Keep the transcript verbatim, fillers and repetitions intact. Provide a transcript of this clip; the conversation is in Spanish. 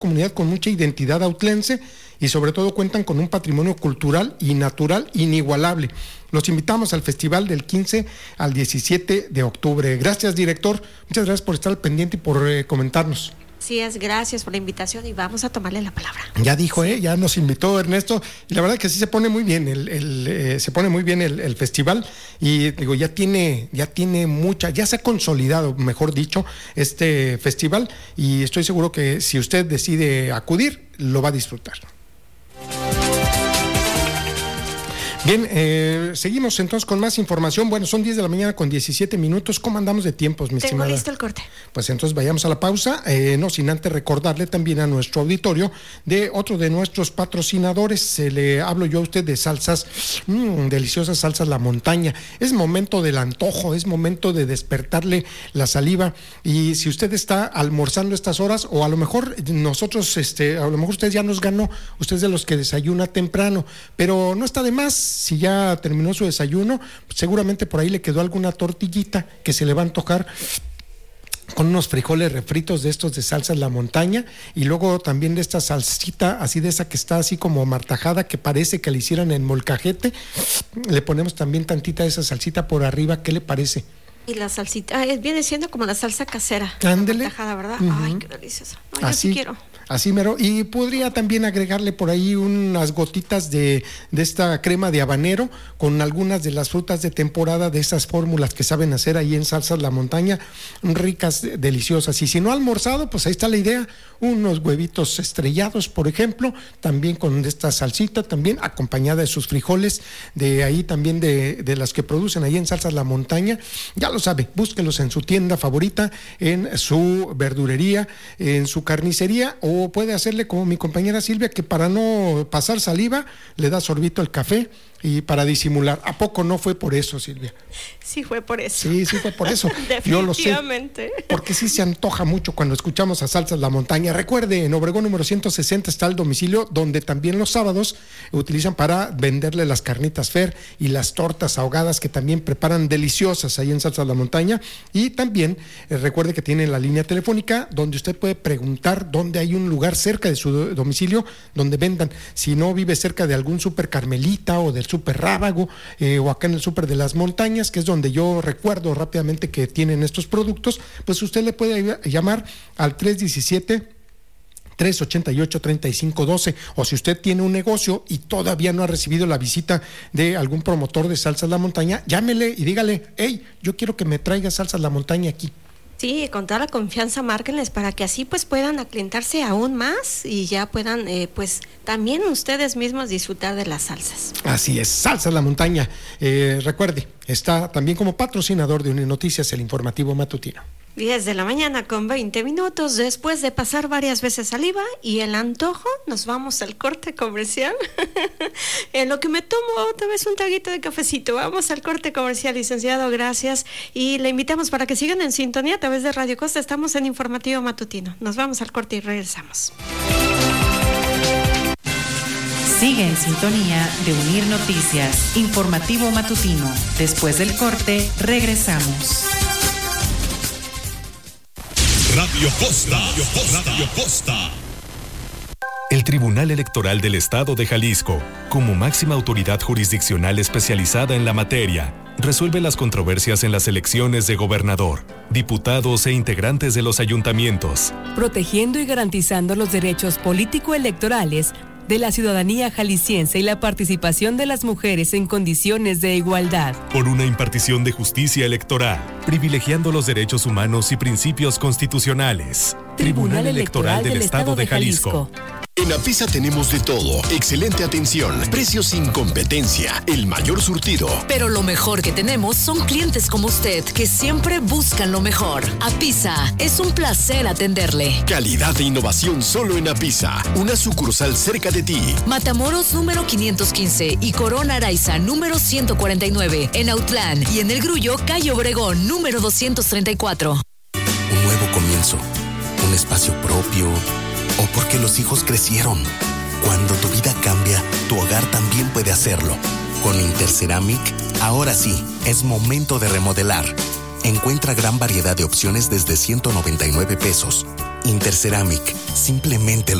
comunidad con mucha identidad autlense y sobre todo cuentan con un patrimonio cultural y natural inigualable. Los invitamos al festival del quince al diecisiete de octubre. Gracias, director. Muchas gracias por estar al pendiente y por eh, comentarnos. Sí, es, gracias por la invitación y vamos a tomarle la palabra. Ya dijo, ¿eh? Ya nos invitó Ernesto, y la verdad que sí se pone muy bien el, el eh, se pone muy bien el, el festival, y digo, ya tiene, ya tiene mucha, ya se ha consolidado, mejor dicho, este festival, y estoy seguro que si usted decide acudir, lo va a disfrutar. Bien, eh, seguimos entonces con más información. Bueno, son diez de la mañana con diecisiete minutos. ¿Cómo andamos de tiempos, mi Tengo estimada? listo el corte. Pues entonces vayamos a la pausa, eh, no sin antes recordarle también a nuestro auditorio de otro de nuestros patrocinadores. Se le hablo yo a usted de salsas, mmm, deliciosas salsas La Montaña. Es momento del antojo, es momento de despertarle la saliva, y si usted está almorzando estas horas, o a lo mejor nosotros, este, a lo mejor usted ya nos ganó, usted es de los que desayuna temprano, pero no está de más. Si ya terminó su desayuno, seguramente por ahí le quedó alguna tortillita que se le va a antojar con unos frijoles refritos de estos de salsas La Montaña, y luego también de esta salsita así de esa que está así como martajada, que parece que le hicieran en molcajete. Le ponemos también tantita de esa salsita por arriba. ¿Qué le parece? Y la salsita, eh, viene siendo como la salsa casera. Ándele. Martajada, ¿verdad? Uh-huh. Ay, qué delicioso. No, así, yo sí quiero. Así mero, y podría también agregarle por ahí unas gotitas de, de esta crema de habanero con algunas de las frutas de temporada, de esas fórmulas que saben hacer ahí en Salsas La Montaña, ricas, deliciosas. Y si no ha almorzado, pues ahí está la idea, unos huevitos estrellados, por ejemplo, también con esta salsita, también acompañada de sus frijoles, de ahí también de, de las que producen ahí en Salsas La Montaña. Ya lo sabe, búsquelos en su tienda favorita, en su verdurería, en su carnicería, o puede hacerle como mi compañera Silvia, que para no pasar saliva le da sorbito al café, y para disimular. ¿A poco no fue por eso, Silvia? Sí, fue por eso. Sí, sí fue por eso. Yo lo sé. Porque sí se antoja mucho cuando escuchamos a Salsas La Montaña. Recuerde, en Obregón número ciento sesenta está el domicilio, donde también los sábados utilizan para venderle las carnitas Fer y las tortas ahogadas, que también preparan deliciosas ahí en Salsas La Montaña. Y también eh, recuerde que tienen la línea telefónica, donde usted puede preguntar dónde hay un lugar cerca de su domicilio donde vendan. Si no vive cerca de algún Súper Carmelita o del Súper Rábago, eh, o acá en el Súper de las Montañas, que es donde yo recuerdo rápidamente que tienen estos productos, pues usted le puede llamar al tres diecisiete, tres ochenta y ocho, treinta y cinco doce, o si usted tiene un negocio y todavía no ha recibido la visita de algún promotor de Salsas La Montaña, llámele y dígale: hey, yo quiero que me traiga Salsas La Montaña aquí. Sí, con toda la confianza, márquenles para que así pues puedan aclientarse aún más y ya puedan eh, pues también ustedes mismos disfrutar de las salsas. Así es, Salsas La Montaña. Eh, recuerde, está también como patrocinador de Uninoticias, el informativo matutino. diez de la mañana con veinte minutos, después de pasar varias veces saliva y el antojo, nos vamos al corte comercial. En lo que me tomo otra vez un traguito de cafecito, vamos al corte comercial, licenciado, gracias. Y le invitamos para que sigan en sintonía a través de Radio Costa, estamos en Informativo Matutino. Nos vamos al corte y regresamos. Sigue en sintonía de Unir Noticias, Informativo Matutino. Después del corte, regresamos. Radio Costa, Radio Costa, Radio Costa. El Tribunal Electoral del Estado de Jalisco, como máxima autoridad jurisdiccional especializada en la materia, resuelve las controversias en las elecciones de gobernador, diputados e integrantes de los ayuntamientos, protegiendo y garantizando los derechos político-electorales de la ciudadanía jalisciense y la participación de las mujeres en condiciones de igualdad. Por una impartición de justicia electoral, privilegiando los derechos humanos y principios constitucionales. Tribunal, Tribunal Electoral, Electoral del, del Estado de Jalisco. En Apisa tenemos de todo, excelente atención, precios sin competencia, el mayor surtido. Pero lo mejor que tenemos son clientes como usted, que siempre buscan lo mejor. Apisa, es un placer atenderle. Calidad e innovación solo en Apisa, una sucursal cerca de ti. Matamoros número quinientos quince y Corona Araiza número ciento cuarenta y nueve, en Autlán, y en El Grullo, calle Obregón número doscientos treinta y cuatro. Un nuevo comienzo, un espacio propio, o porque los hijos crecieron. Cuando tu vida cambia, tu hogar también puede hacerlo. Con Interceramic, ahora sí, es momento de remodelar. Encuentra gran variedad de opciones desde ciento noventa y nueve pesos. Interceramic, simplemente lo